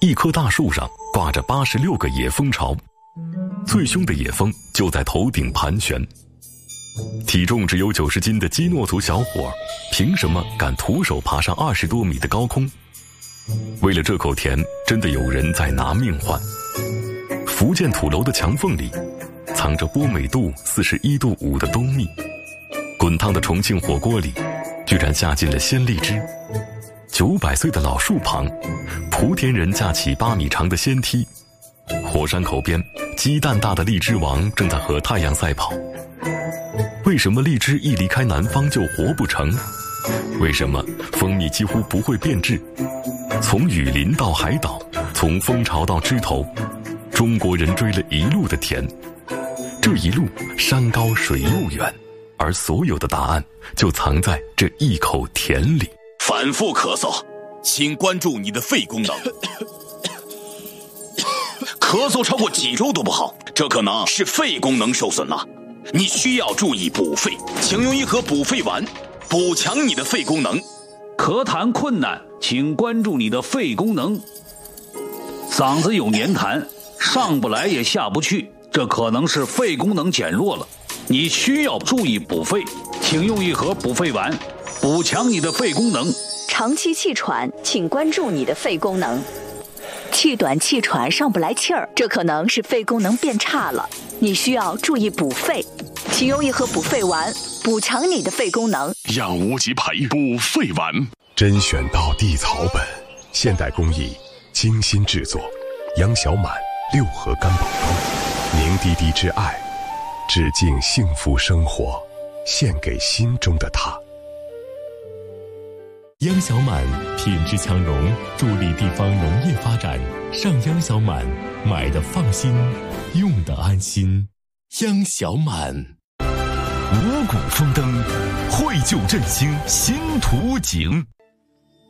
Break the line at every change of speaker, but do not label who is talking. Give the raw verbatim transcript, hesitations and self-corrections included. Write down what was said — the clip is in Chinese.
一棵大树上挂着八十六个野蜂巢，最凶的野蜂就在头顶盘旋。体重只有九十斤的基诺族小伙，凭什么敢徒手爬上二十多米的高空？为了这口田，真的有人在拿命换。福建土楼的墙缝里，藏着波美度四十一度五的冬蜜。滚烫的重庆火锅里，居然下进了鲜荔枝。九百岁的老树旁，莆田人架起八米长的仙梯。火山口边，鸡蛋大的荔枝王正在和太阳赛跑。为什么荔枝一离开南方就活不成？为什么蜂蜜几乎不会变质？从雨林到海岛，从蜂巢到枝头，中国人追了一路的田。这一路山高水又远，而所有的答案就藏在这一口田里。
反复咳嗽，请关注你的肺功能。咳嗽超过几周都不好，这可能是肺功能受损了。你需要注意补肺，请用一盒补肺丸，补强你的肺功能。
咳痰困难，请关注你的肺功能。嗓子有黏痰，上不来也下不去，这可能是肺功能减弱了。你需要注意补肺，请用一盒补肺丸，补强你的肺功能。
长期气喘，请关注你的肺功能。气短气喘上不来气儿，这可能是肺功能变差了，你需要注意补肺，请用一盒补肺丸，补强你的肺功能。
让无极培补肺丸，
甄选到地草本，现代工艺精心制作，杨小满六合干宝膏，凝滴滴之爱，致敬幸福生活，献给心中的他。
央小满品质强融，助力地方农业发展。上央小满，买的放心，用的安心。央小满，
五谷丰登，绘就振兴新图景。